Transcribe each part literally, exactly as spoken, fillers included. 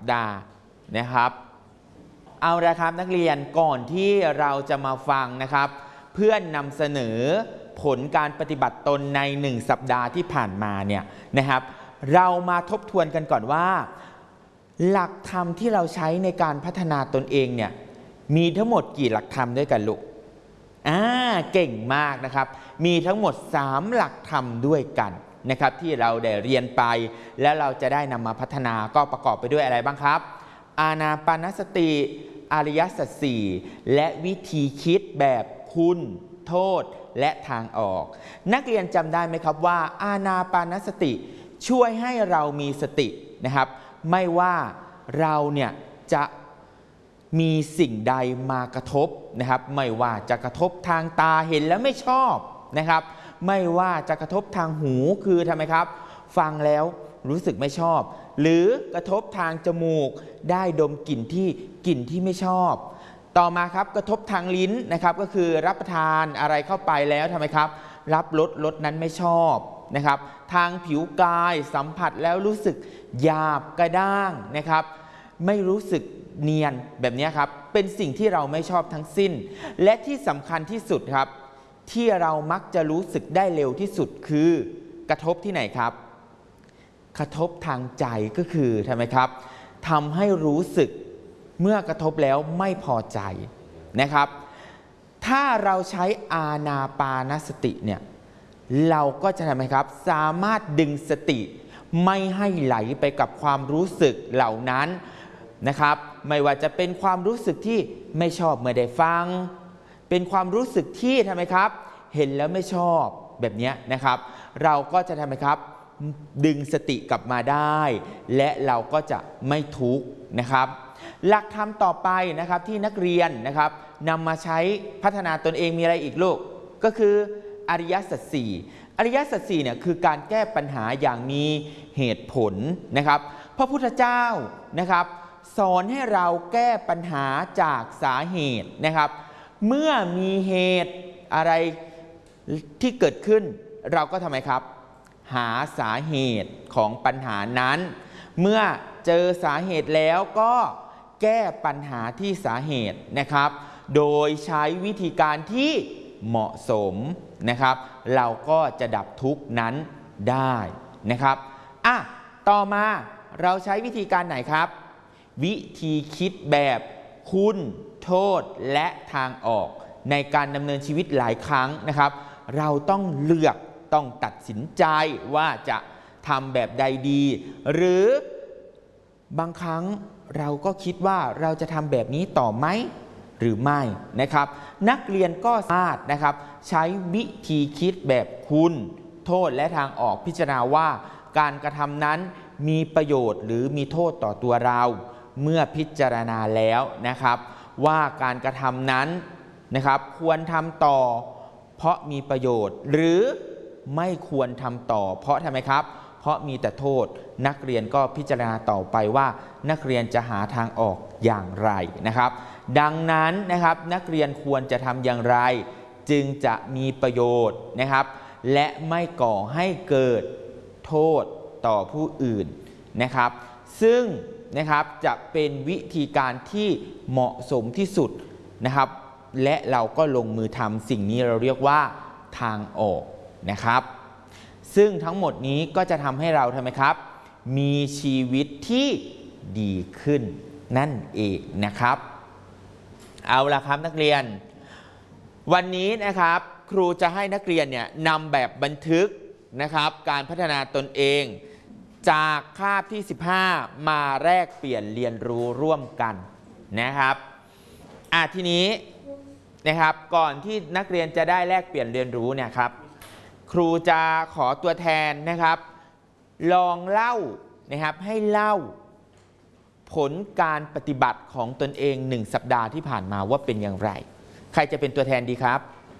ดาห์นะครับเอาละครับนักเรียนก่อนที่เราจะมาฟังนะครับเพื่อนนำเสนอผลการปฏิบัติตนในหนึ่งสัปดาห์ที่ผ่านมาเนี่ยนะครับเรามาทบทวนกันก่อนว่าหลักธรรมที่เราใช้ในการพัฒนาตนเองเนี่ยมีทั้งหมดกี่หลักธรรมด้วยกันลูกอ่าเก่งมากนะครับมีทั้งหมดสามหลักธรรมด้วยกันนะครับที่เราได้เรียนไปและเราจะได้นำมาพัฒนาก็ประกอบไปด้วยอะไรบ้างครับอานาปานสติอริยสัจสี่และวิธีคิดแบบคุณโทษและทางออกนักเรียนจำได้ไหมครับว่าอานาปานสติช่วยให้เรามีสตินะครับไม่ว่าเราเนี่ยจะมีสิ่งใดมากระทบนะครับไม่ว่าจะกระทบทางตาเห็นแล้วไม่ชอบนะครับไม่ว่าจะกระทบทางหูคือทำไมครับฟังแล้วรู้สึกไม่ชอบหรือกระทบทางจมูกได้ดมกลิ่นที่กลิ่นที่ไม่ชอบต่อมาครับกระทบทางลิ้นนะครับก็คือรับประทานอะไรเข้าไปแล้วทำไมครับรับรสรสนั้นไม่ชอบนะครับทางผิวกายสัมผัสแล้วรู้สึกหยาบกระด้างนะครับไม่รู้สึกเนียนแบบนี้ครับเป็นสิ่งที่เราไม่ชอบทั้งสิ้นและที่สำคัญที่สุดครับที่เรามักจะรู้สึกได้เร็วที่สุดคือกระทบที่ไหนครับกระทบทางใจก็คือทำไมครับทำให้รู้สึกเมื่อกระทบแล้วไม่พอใจนะครับถ้าเราใช้อานาปานสติเนี่ยเราก็จะทำไมครับสามารถดึงสติไม่ให้ไหลไปกับความรู้สึกเหล่านั้นนะครับไม่ว่าจะเป็นความรู้สึกที่ไม่ชอบเมื่อได้ฟังเป็นความรู้สึกที่ทำไมครับเห็นแล้วไม่ชอบแบบนี้นะครับเราก็จะทำไมครับดึงสติกลับมาได้และเราก็จะไม่ทุกข์นะครับหลักธรรมต่อไปนะครับที่นักเรียนนะครับนำมาใช้พัฒนาตนเองมีอะไรอีกลูกก็คืออริยสัจสี่อริยสัจสี่เนี่ยคือการแก้ปัญหาอย่างมีเหตุผลนะครับพระพุทธเจ้านะครับสอนให้เราแก้ปัญหาจากสาเหตุนะครับเมื่อมีเหตุอะไรที่เกิดขึ้นเราก็ทำไมครับหาสาเหตุของปัญหานั้นเมื่อเจอสาเหตุแล้วก็แก้ปัญหาที่สาเหตุนะครับโดยใช้วิธีการที่เหมาะสมนะครับเราก็จะดับทุกข์นั้นได้นะครับอ่ะต่อมาเราใช้วิธีการไหนครับวิธีคิดแบบคุณโทษและทางออกในการดำเนินชีวิตหลายครั้งนะครับเราต้องเลือกต้องตัดสินใจว่าจะทำแบบใดดีหรือบางครั้งเราก็คิดว่าเราจะทำแบบนี้ต่อไหมหรือไม่นะครับนักเรียนก็สามารถนะครับใช้วิธีคิดแบบคุณโทษและทางออกพิจารณาว่าการกระทำนั้นมีประโยชน์หรือมีโทษต่อตัวเราเมื่อพิจารณาแล้วนะครับว่าการกระทำนั้นนะครับควรทำต่อเพราะมีประโยชน์หรือไม่ควรทำต่อเพราะทำไมครับเพราะมีแต่โทษนักเรียนก็พิจารณาต่อไปว่านักเรียนจะหาทางออกอย่างไรนะครับดังนั้นนะครับนักเรียนควรจะทำอย่างไรจึงจะมีประโยชน์นะครับและไม่ก่อให้เกิดโทษต่อผู้อื่นนะครับซึ่งนะครับจะเป็นวิธีการที่เหมาะสมที่สุดนะครับและเราก็ลงมือทำสิ่งนี้เราเรียกว่าทางออกนะครับซึ่งทั้งหมดนี้ก็จะทำให้เราทำไมครับมีชีวิตที่ดีขึ้นนั่นเองนะครับเอาละครับนักเรียนวันนี้นะครับครูจะให้นักเรียนเนี่ยนำแบบบันทึกนะครับการพัฒนาตนเองจากคาบที่สิบห้ามาแลกเปลี่ยนเรียนรู้ร่วมกันนะครับอ่ะทีนี้นะครับก่อนที่นักเรียนจะได้แลกเปลี่ยนเรียนรู้เนี่ยครับครูจะขอตัวแทนนะครับลองเล่านะครับให้เล่าผลการปฏิบัติของตนเองหนึ่งสัปดาห์ที่ผ่านมาว่าเป็นอย่างไรใครจะเป็นตัวแทนดีครับ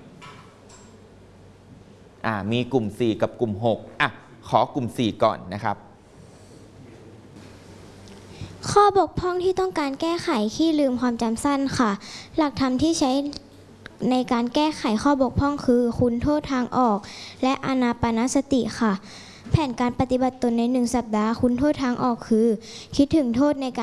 อ่ามีกลุ่มสี่กับกลุ่มหกอ่ะขอกลุ่มสี่ก่อนนะครับข้อบกพร่องที่ต้องการแก้ไขขี้ลืมความจำสั้นค่ะหลักธรรมที่ใช้ในการแก้ไขข้อบกพร่องคือคุณโทษทางออกและอานาปานสติค่ะแผนการปฏิบัติตนในหนึ่งสัปดาห์คุณโทษทางออกคือคิดถึงโทษในการ